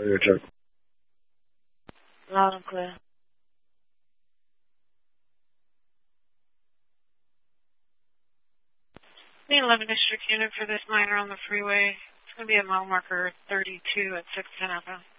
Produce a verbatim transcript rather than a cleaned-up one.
Radio check. Loud and clear. The eleventh District unit for this minor on the freeway. It's going to be a mile marker thirty-two at six ten F M.